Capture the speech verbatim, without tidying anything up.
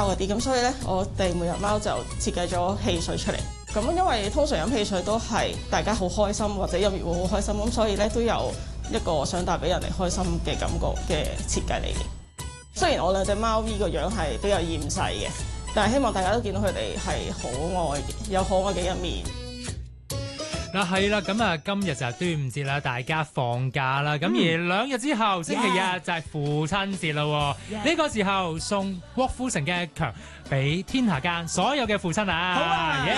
貓嗰啲，咁所以咧我哋每日貓就設計咗汽水出嚟。咁因為通常飲汽水都係大家好開心或者飲完會好開心，咁所以咧都有一個想帶俾人哋開心嘅感覺嘅設計嚟嘅。雖然我兩隻貓咪個樣係比較厭世嘅，但係希望大家都見到佢哋係可愛嘅，有可愛嘅一面。 嗱係啦，咁啊今日就係端午節啦，大家放假啦，咁、嗯、而兩日之後星期日就係父親節啦。呢、yeah. 個時候送郭富城嘅強俾天下間所有嘅父親啊！好啊！